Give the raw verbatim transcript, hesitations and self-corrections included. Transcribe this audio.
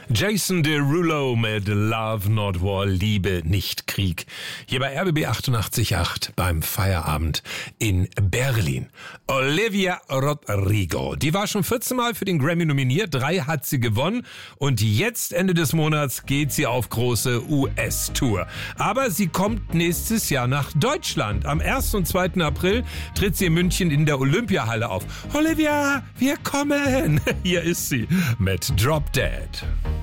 Jason Derulo mit Love Not War, Liebe nicht Krieg. Hier bei R B B achtundachtzig Komma acht beim Feierabend in Berlin. Olivia Rodrigo, die war schon vierzehn Mal für den Grammy nominiert, drei hat sie gewonnen und jetzt Ende des Monats geht sie auf große U S-Tour. Aber sie kommt nächstes Jahr nach Deutschland. Am ersten und zweiten April tritt sie in München in der Olympiahalle auf. Olivia, wir kommen! Hier ist sie mit Drop Dead.